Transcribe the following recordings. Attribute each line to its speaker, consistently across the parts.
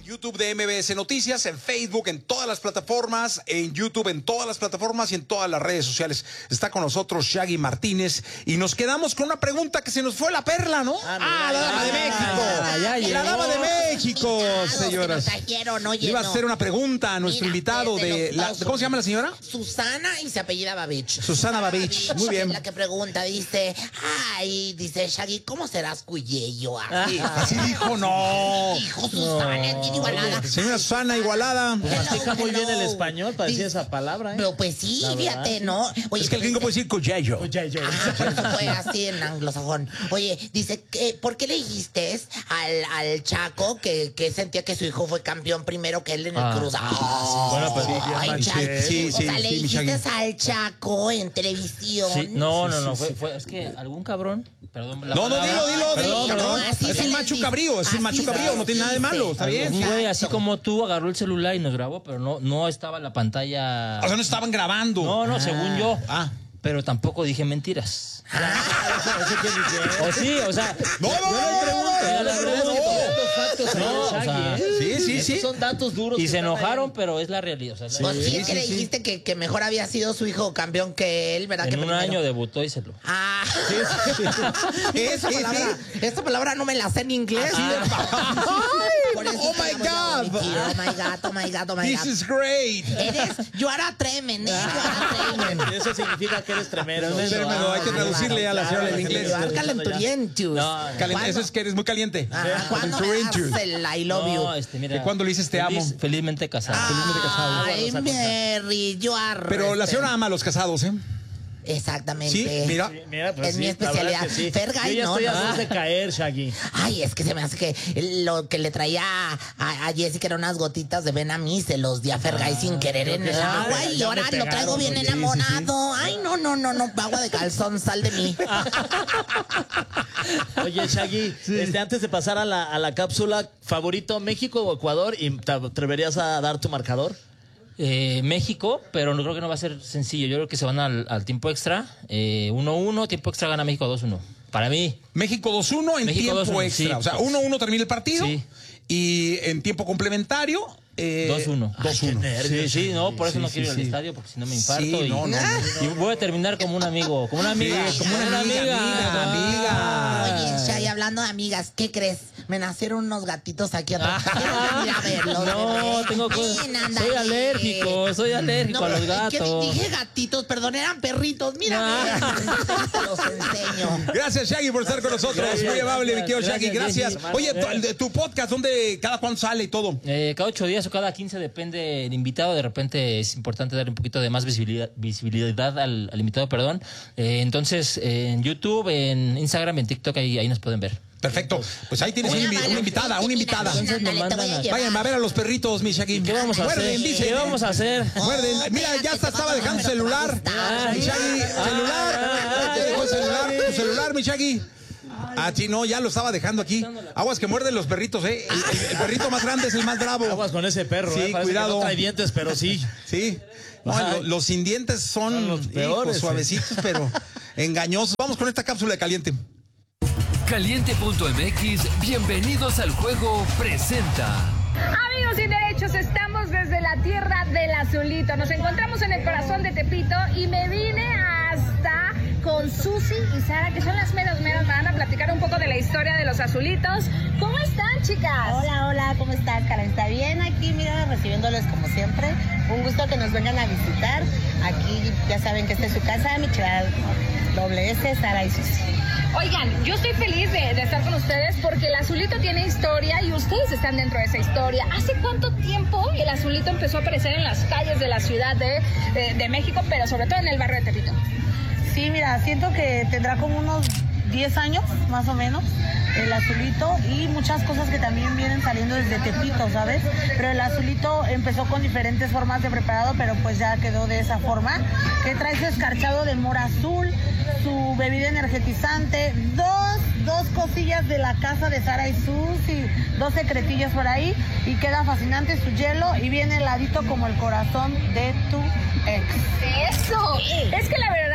Speaker 1: YouTube de MBS Noticias, en Facebook, en todas las plataformas, en YouTube, en todas las plataformas y en todas las redes sociales. Está con nosotros Shaggy Martínez y nos quedamos con una pregunta que se nos fue la perla, ¿no? La dama de México. La dama de México, señoras. Iba a hacer una pregunta a nuestro invitado ¿cómo se llama la señora?
Speaker 2: Susana, y se apellida Babich.
Speaker 1: Susana Babich, muy bien.
Speaker 2: La que pregunta, dice, dice Shaggy, ¿cómo serás cuyello?
Speaker 1: Así dijo, no.
Speaker 2: Dijo Susana, es bien igualada.
Speaker 1: Señora Susana, igualada.
Speaker 3: Mastica muy bien el español para decir esa palabra, ¿eh?
Speaker 2: Pero pues sí, fíjate, ¿no? Oye,
Speaker 1: es que el gringo puede decir cuyello.
Speaker 2: Por eso fue así en anglosajón. Oye, dice, ¿por qué le dijiste al Chaco que sentía que su hijo fue campeón primero que él en el Cruz?
Speaker 3: Bueno, pues
Speaker 1: sí,
Speaker 2: o sea, le dijiste al Chaco en televisión.
Speaker 4: Sí, no, fue es que algún cabrón, perdón.
Speaker 1: Dilo. Es un macho cabrío, no tiene nada de malo, está bien.
Speaker 4: Un güey así como tú agarró el celular y nos grabó, pero no estaba la pantalla.
Speaker 1: O sea, no estaban grabando.
Speaker 4: No, según yo. Pero tampoco dije mentiras. O sí, o sea.
Speaker 1: No. Sí.
Speaker 3: Son datos duros.
Speaker 4: Y se enojaron, pero es la realidad. O sea,
Speaker 2: Pues sí, es que le dijiste que mejor había sido su hijo campeón que él, ¿verdad?
Speaker 4: En un año debutó y se lo.
Speaker 2: Esa palabra no me la sé en inglés.
Speaker 1: Oh my God. This is great.
Speaker 2: You are a tremendo.
Speaker 3: Eso significa que eres tremendo.
Speaker 1: Hay que traducirle a la señora en inglés. Eso es que eres muy caliente.
Speaker 2: ¿Cuándo me das el I love you?
Speaker 4: Mira,
Speaker 1: ¿Cuándo le dices te amo?
Speaker 4: Felizmente casado.
Speaker 2: Ay, Mary, you are...
Speaker 1: Pero la señora ama a los casados, ¿eh?
Speaker 2: Exactamente.
Speaker 1: Sí, mira.
Speaker 2: Pues es mi especialidad.
Speaker 3: Sí.
Speaker 2: Fergay,
Speaker 3: yo ya estoy a de caer, Shaggy.
Speaker 2: Ay, es que se me hace que lo que le traía a Jessica eran unas gotitas de ven a mí, se los di a Fergay sin querer en el agua y ahora lo traigo bien enamorado. Ay, no, agua de calzón, sal de mí.
Speaker 3: Oye, Shaggy, antes de pasar a la cápsula, ¿favorito México o Ecuador? ¿Y te atreverías a dar tu marcador?
Speaker 4: México, pero no creo que no va a ser sencillo. Yo creo que se van al tiempo extra. 1-1, tiempo extra gana México 2-1. Para mí.
Speaker 1: México 2-1 en
Speaker 4: México
Speaker 1: tiempo
Speaker 4: 2-1,
Speaker 1: extra.
Speaker 4: sí.
Speaker 1: O sea, 1-1 termina el partido.
Speaker 4: Sí.
Speaker 1: Y en tiempo complementario.
Speaker 4: 2-1.
Speaker 1: 2-1.
Speaker 4: Sí, no, por eso no quiero ir al estadio, porque si no me infarto.
Speaker 1: Sí, no.
Speaker 4: Y voy a terminar como un amigo, como una amiga.
Speaker 1: Como una amiga.
Speaker 2: Oye, Shay, hablando de amigas, ¿qué crees? Me nacieron unos gatitos aquí atrás. Quiero ir a verlos.
Speaker 4: No, tengo cosas. Soy alérgico a los gatos.
Speaker 2: Dije gatitos, perdón, eran perritos. Mira, los enseño.
Speaker 1: Gracias, Shaggy, por estar con nosotros. Muy amable, mi querido Shaggy. Gracias. Oye, tu podcast, ¿cada cuándo sale y todo?
Speaker 4: Cada 8 días o cada 15, depende del invitado. De repente es importante darle un poquito de más visibilidad al invitado, perdón. Entonces, en YouTube, en Instagram, en TikTok, ahí nos pueden ver.
Speaker 1: Perfecto. Pues ahí tienes una invitada.
Speaker 4: Entonces me mandan
Speaker 1: vayan a ver a los perritos, mi Shaggy.
Speaker 4: ¿Qué vamos a hacer?
Speaker 1: Dice.
Speaker 4: ¿Qué vamos a hacer?
Speaker 1: Muerden. Mira, ya estaba dejando su celular. Mi Shaggy, celular. Ya dejó tu celular, mi Shaggy. Sí, no, ya lo estaba dejando aquí. Aguas que muerden los perritos, ¿eh? El perrito más grande es el más bravo.
Speaker 3: Aguas con ese perro,
Speaker 1: sí, cuidado.
Speaker 3: Que no trae dientes, pero sí.
Speaker 1: Sí. No, los sin dientes son
Speaker 3: los peores,
Speaker 1: suavecitos, pero engañosos. Vamos con esta cápsula de Caliente.
Speaker 5: Caliente.mx, bienvenidos al juego, presenta.
Speaker 6: Amigos sin derechos, estamos desde la tierra del azulito. Nos encontramos en el corazón de Tepito y me vine hasta con Susi y Sara, que son las meras. Me van a platicar un poco de la historia de los azulitos. ¿Cómo están, chicas?
Speaker 7: Hola, ¿cómo estás, Karen? ¿Está bien? Aquí, mira, recibiéndoles como siempre. Un gusto que nos vengan a visitar. Aquí ya saben que esta es su casa, Michoacán WS, Sara y Susi.
Speaker 6: Oigan, yo estoy feliz de estar con ustedes porque el azulito tiene historia y ustedes están dentro de esa historia. ¿Hace cuánto tiempo el azulito empezó a aparecer en las calles de la Ciudad de México, pero sobre todo en el barrio de Tepito?
Speaker 7: Sí, mira, siento que tendrá como unos 10 años, más o menos, el azulito, y muchas cosas que también vienen saliendo desde Tepito, ¿sabes? Pero el azulito empezó con diferentes formas de preparado, pero pues ya quedó de esa forma, que trae su escarchado de mora azul, su bebida energetizante, dos cosillas de la casa de Sara y Susi, 2 secretillos por ahí, y queda fascinante su hielo, y viene heladito como el corazón de tu ex.
Speaker 6: ¡Eso! Es que la verdad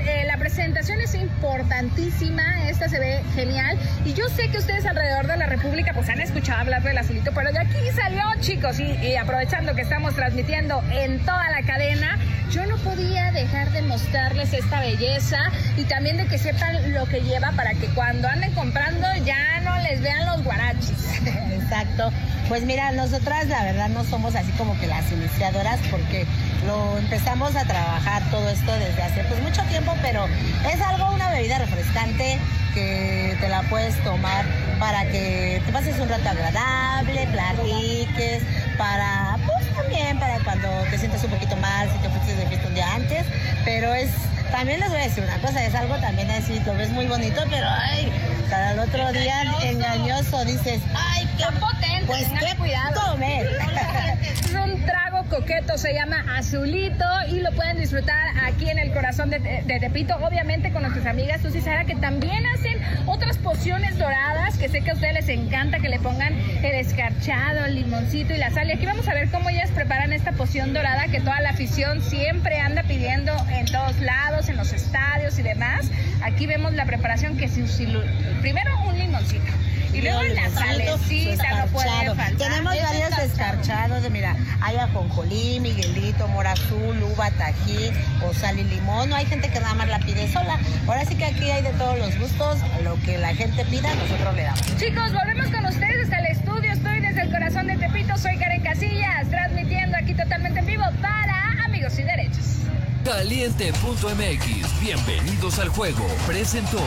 Speaker 6: la presentación es importantísima, esta se ve genial. Y yo sé que ustedes alrededor de la República pues han escuchado hablar del azulito, pero de aquí salió, chicos, y aprovechando que estamos transmitiendo en toda la cadena, yo no podía dejar de mostrarles esta belleza y también de que sepan lo que lleva para que cuando anden comprando ya no les vean los guarachis.
Speaker 7: Exacto. Pues mira, nosotras la verdad no somos así como que las iniciadoras porque lo empezamos a trabajar todo esto desde hace pues mucho tiempo, pero es una bebida refrescante que te la puedes tomar para que te pases un rato agradable, platiques, para pues también para cuando te sientes un poquito mal, si te fuiste de fiesta un día antes, pero también les voy a decir una cosa, es algo también así, lo ves muy bonito, pero ay, para el otro día engañoso, dices, ay, qué potente, pues qué cuidado. Tome.
Speaker 6: Es un trago coqueto, se llama Azulito y lo pueden disfrutar aquí en el corazón de Tepito, obviamente con nuestras amigas Susi y Sara, que también hacen otras pociones doradas, que sé que a ustedes les encanta que le pongan el escarchado, el limoncito y la sal. Y aquí vamos a ver cómo ellas preparan esta poción dorada que toda la afición siempre anda pidiendo en todos lados, en los estadios y demás. Aquí vemos la preparación que primero un limoncito y luego la salecita, no puede faltar.
Speaker 7: Tenemos varios escarchados, mira, hay ajonjolí, miguelito, mora azul, uva, tajín o sal y limón. No hay gente que nada más la pide sola. Ahora sí que aquí hay de todos los gustos, lo que la gente pida, nosotros le damos.
Speaker 6: Chicos, volvemos con ustedes hasta el estudio. Estoy desde el corazón de Tepito, soy Karen Casillas, transmitiendo aquí totalmente en vivo para Amigos y Derechos.
Speaker 5: Caliente.mx, bienvenidos al juego, presentó.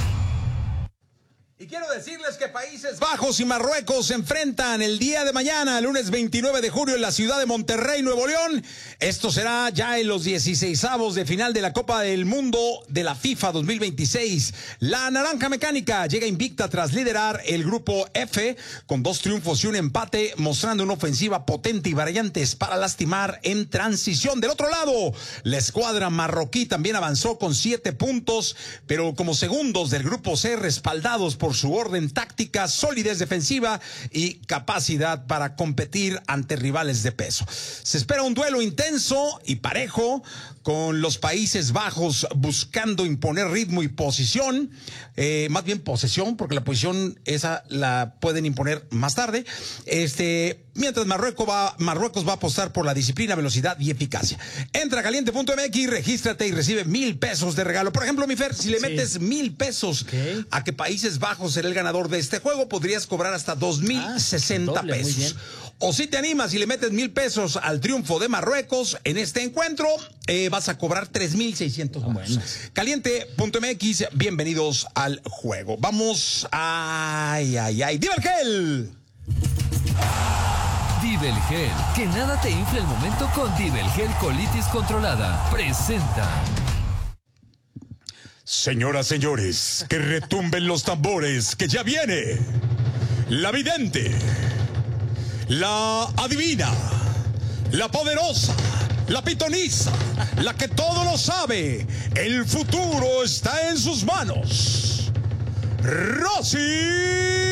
Speaker 1: Y quiero decirles que Países Bajos y Marruecos se enfrentan el día de mañana, lunes 29 de julio, en la ciudad de Monterrey, Nuevo León. Esto será ya en los 16avos de final de la Copa del Mundo de la FIFA 2026. La Naranja Mecánica llega invicta tras liderar el grupo F con 2 triunfos y un empate, mostrando una ofensiva potente y variantes para lastimar en transición. Del otro lado, la escuadra marroquí también avanzó con 7 puntos, pero como segundos del grupo C, respaldados por su orden táctica, solidez defensiva y capacidad para competir ante rivales de peso. Se espera un duelo intenso y parejo, con los Países Bajos buscando imponer ritmo y posición, más bien posesión, porque la posición esa la pueden imponer más tarde. Mientras Marruecos va a apostar por la disciplina, velocidad y eficacia. Entra a caliente.mx, regístrate y recibe 1,000 pesos de regalo. Por ejemplo, mi Fer, si le metes 1,000 pesos a que Países Bajos será el ganador de este juego, podrías cobrar hasta 2,060 pesos. O si te animas y le metes 1,000 pesos al triunfo de Marruecos en este encuentro, vas a cobrar 3,600 pesos. Caliente.mx, bienvenidos al juego. Vamos. ¡Diva el gel!
Speaker 5: Divel Gel, que nada te infle el momento con Divel Gel Colitis Controlada. Presenta.
Speaker 1: Señoras, señores, que retumben los tambores, que ya viene la vidente, la adivina, la poderosa, la pitoniza, la que todo lo sabe. El futuro está en sus manos. Rosy